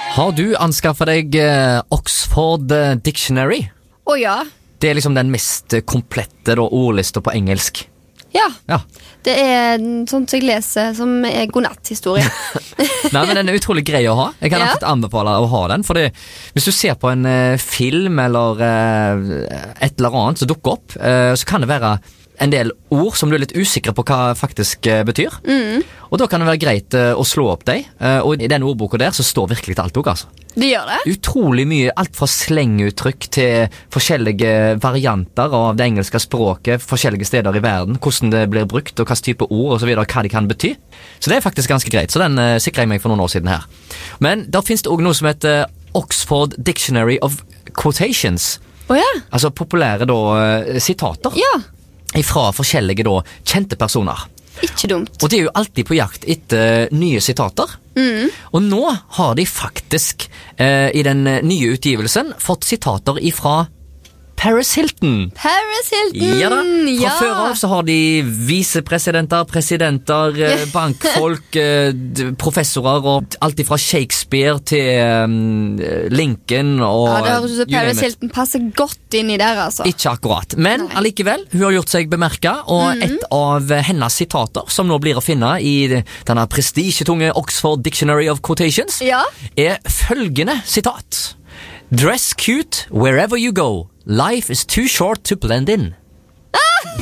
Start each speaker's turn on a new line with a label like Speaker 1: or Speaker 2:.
Speaker 1: Har du anskaffet deg Oxford Dictionary?
Speaker 2: Ja.
Speaker 1: Det liksom den mest komplette da, ordlista på engelsk.
Speaker 2: Ja.
Speaker 1: Ja.
Speaker 2: Det sånt jeg leser som godnatthistorie.
Speaker 1: Nei, men den utrolig grei å ha. Jeg kan absolutt anbefale å ha den. Fordi hvis du ser på en film eller et eller annet som dukker opp, så kan det være en del ord som du litt usikre på hva faktisk betyr. Og da kan det være greit å slå opp deg. Og i den ordboka der så står virkelig alt også, altså.
Speaker 2: Det gjør det?
Speaker 1: Utrolig mye, alt fra slenguttrykk til forskjellige varianter av det engelske språket, forskjellige steder i verden, hvordan det blir brukt, og hva type ord og så videre, hva de kan bety. Så det faktisk ganske greit, så den sikrer jeg meg for noen år siden her. Men da finnes det også noe som heter Oxford Dictionary of Quotations. Altså populære da, sitater.
Speaker 2: Ja.
Speaker 1: Fra forskjellige da, kjente personer.
Speaker 2: Ikke dumt.
Speaker 1: Og de jo alltid på jakt etter nye sitater. Og nå har de faktisk i den nye utgivelsen fått sitater ifra Paris Hilton.
Speaker 2: Paris Hilton!
Speaker 1: Ja da. Fra før av så har de visepresidenter, presidenter, bankfolk, professorer og alt fra Shakespeare til Lincoln og
Speaker 2: det høres ut som Paris Hilton passer godt inn i der, altså.
Speaker 1: Ikke akkurat, men allikevel, hun har gjort seg bemerket, og et av hennes sitater, som nå blir å finne i denne prestisjetunge Oxford Dictionary of Quotations, følgende sitat. Dress cute wherever you go. Life is too short to blend in.